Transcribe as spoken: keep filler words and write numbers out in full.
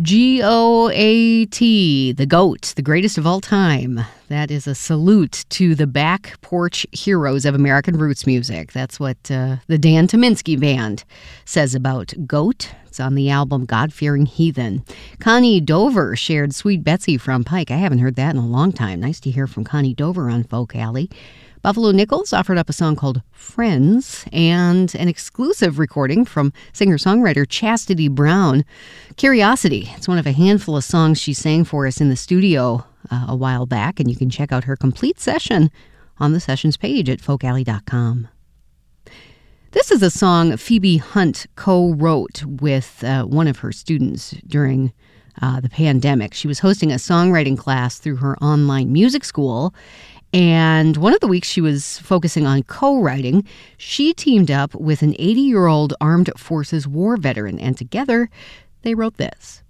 G O A T, the GOAT, the greatest of all time. That is a salute to the back porch heroes of American roots music. That's what uh, the Dan Tyminski Band says about GOAT. It's on the album God-Fearing Heathen. Connie Dover shared Sweet Betsy from Pike. I haven't heard that in a long time. Nice to hear from Connie Dover on Folk Alley. Buffalo Nichols offered up a song called Friends and an exclusive recording from singer-songwriter Chastity Brown. Curiosity. It's one of a handful of songs she sang for us in the studio uh, a while back, and you can check out her complete session on the sessions page at folk alley dot com. This is a song Phoebe Hunt co-wrote with uh, one of her students during uh, the pandemic. She was hosting a songwriting class through her online music school, and one of the weeks she was focusing on co-writing, she teamed up with an eighty-year-old armed forces war veteran, and together they wrote this.